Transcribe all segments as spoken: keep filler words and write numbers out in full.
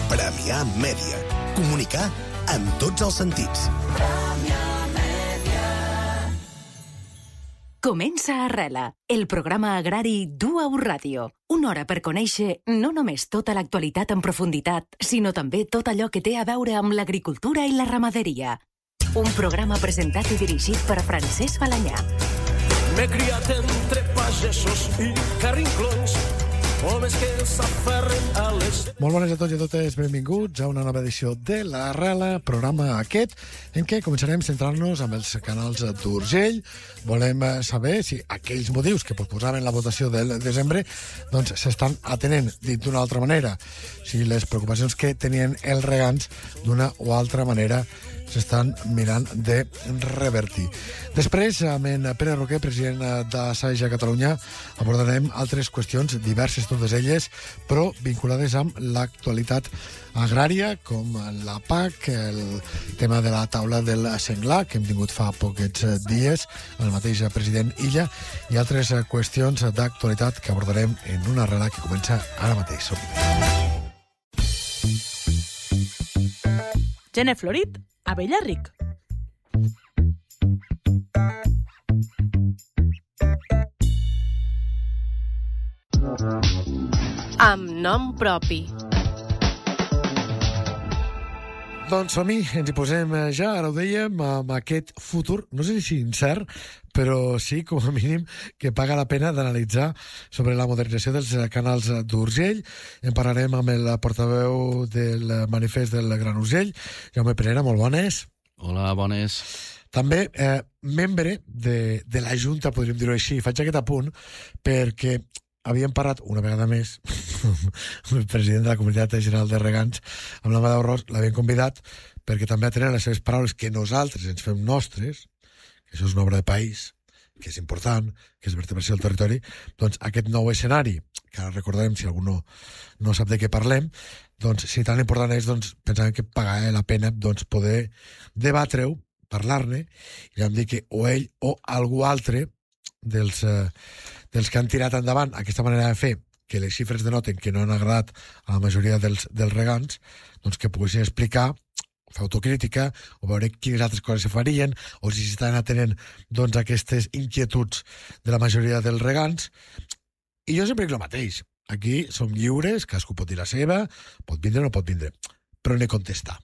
Premià Mèdia. Comunicar amb tots els sentits. Comença Arrela, el programa agrari d'U A U Ràdio. Una hora per conèixer no només tota l'actualitat en profunditat, sinó també tot allò que té a veure amb l'agricultura i la ramaderia. Un programa presentat i dirigit per Francesc Balanyà. M'he criat entre pagesos i carrinclons, homes que s'aferren a les... Molt bones a tots i a totes, benvinguts a una nova edició de l'Arrela, programa aquest, en què començarem centrant-nos amb els canals d'Urgell. Volem saber si aquells motius que proposaven la votació del desembre doncs s'estan atenent dit d'una altra manera, si les preocupacions que tenien els regants d'una o altra manera s'estan mirant de revertir. Després, amb en Pere Roquer, president de Saja Catalunya, abordarem altres qüestions diverses, totes elles, però vinculades amb l'actualitat agrària, com la P A C, el tema de la taula del senglar, que hem tingut fa poquets dies, el mateix president Illa, i altres qüestions d'actualitat que abordarem en una arrela que comença ara mateix. Gener florit, abella ric. Amb nom propi. Doncs som-hi, ens hi posem ja, ara ho dèiem, amb aquest futur, no sé si incert, però sí, com a mínim, que paga la pena d'analitzar sobre la modernització dels canals d'Urgell. En parlarem amb el portaveu del manifest del Gran Urgell, Jaume Pereira, molt bones. Hola, bones. També eh, membre de, de la Junta, podríem dir-ho així. Faig aquest apunt perquè havíem parlat una vegada més amb el president de la Comunitat General de Regants, amb l'Amadeu Ros, l'havien convidat perquè també atenen les seves paraules que nosaltres ens fem nostres, que això és una obra de país, que és important, que és vertebració del territori, doncs aquest nou escenari, que ara recordarem si algú no, no sap de què parlem, doncs si tan important és, doncs pensàvem que pagava la pena doncs, poder debatre-ho, parlar-ne, i vam dir que o ell o algú altre dels, eh, dels que han tirat endavant aquesta manera de fer, que les xifres denoten que no han agradat a la majoria dels, dels regants, doncs que poguessin explicar, fer autocrítica, o veure quines altres coses se farien, o si s'estan atenent doncs, aquestes inquietuds de la majoria dels regants. I jo sempre dic el mateix. Aquí som lliures, cadascú pot dir la seva, pot vindre o no pot vindre, però n'he contestat.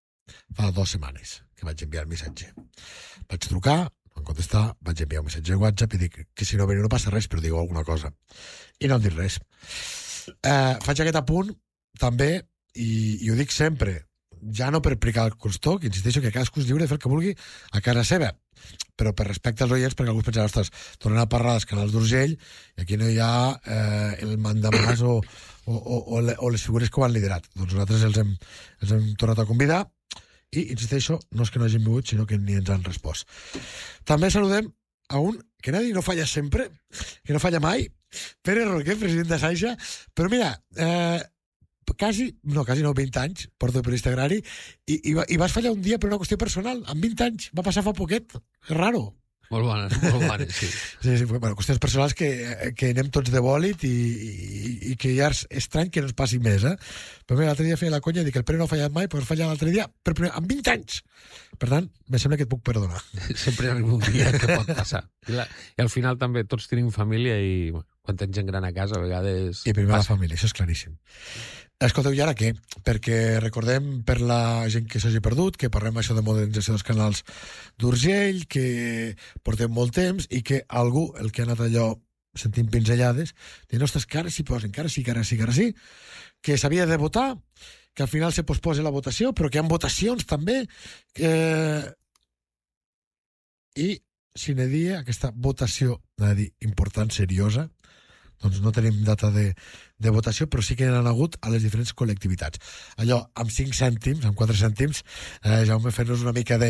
Fa dues setmanes que vaig enviar el missatge. Vaig trucar, em contestar, vaig enviar un missatge de WhatsApp i dic que si no veniu no passa res, però digueu alguna cosa. I no em dic res. Eh, faig aquest apunt també, i, i ho dic sempre, ja no per pricar el costó, que insisteixo que cadascú és lliure de fer el que vulgui a casa seva, però per respecte als oients, perquè algú es pensa, ostres, tornem a parlar dels canals d'Urgell i aquí no hi ha eh, el mandamàs o, o, o, o, o les figures que ho han liderat. Doncs nosaltres els hem, els hem tornat a convidar i, insisteixo, no és que no hagin vingut, sinó que ni ens han respost. També saludem a un que nadie no falla sempre, que no falla mai, Pere Roquer, president de Saja, però mira, eh, quasi, no, quasi no, vint anys, porto de periodista agrari, i, i, i vas fallar un dia per una qüestió personal, amb vint anys, va passar fa poquet, és raro. Molt bones, molt bones, sí. Sí, sí, bueno, qüestions personals que, que anem tots de bòlit i, i, i que ja és estrany que no ens passi més, eh? Però mira, l'altre dia feia la conya i dic que el Pere no ha fallat mai, però ha fallat l'altre dia, per primer, amb vint anys. Per tant, me sembla que et puc perdonar. Sempre hi ha algun dia que pot passar. I, la, i al final també tots tenim família i bueno, quan tens gent gran a casa a vegades... I primer la família, això és claríssim. Escolteu, i ara què? Perquè recordem per la gent que s'hagi perdut, que parlem això de modernització dels canals d'Urgell, que portem molt temps i que algú, el que ha anat allò sentint pinzellades, diu, ostres, que ara sí posen, que ara sí, que ara sí, que ara sí, que s'havia de votar, que al final se posposa la votació, però que hi ha votacions també, que... i si n'hi dia aquesta votació, n'ha de dir, important, seriosa, doncs no tenim data de, de votació, però sí que n'han hagut a les diferents col·lectivitats. Allò, amb cinc cèntims, amb quatre cèntims, eh, Jaume, fer-nos una mica de